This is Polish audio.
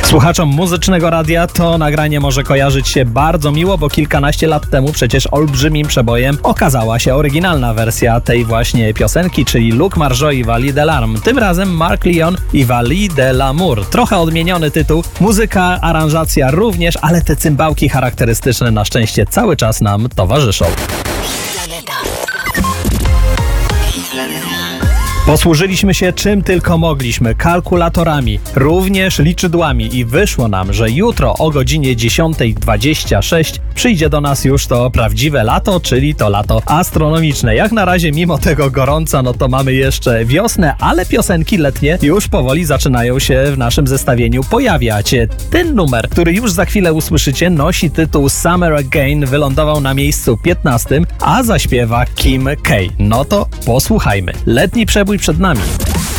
Słuchaczom Muzycznego Radia to nagranie może kojarzyć się bardzo miło, bo kilkanaście lat temu przecież olbrzymim przebojem okazała się oryginalna wersja tej właśnie piosenki, czyli Luc Margeau i Vallée de Larmes. Tym razem Marc Lyon i Vallée de l'Amour. Trochę odmieniony tytuł, muzyka, aranżacja również, ale te cymbałki charakterystyczne na szczęście cały czas nam towarzyszą. Posłużyliśmy się czym tylko mogliśmy, kalkulatorami, również liczydłami i wyszło nam, że jutro o godzinie 10:26 przyjdzie do nas już to prawdziwe lato, czyli to lato astronomiczne. Jak na razie mimo tego gorąca, no to mamy jeszcze wiosnę, ale piosenki letnie już powoli zaczynają się w naszym zestawieniu pojawiać. Ten numer, który już za chwilę usłyszycie, nosi tytuł Summer Again, wylądował na miejscu 15, a zaśpiewa Kim K. No to posłuchajmy. Letni przebój przed nami.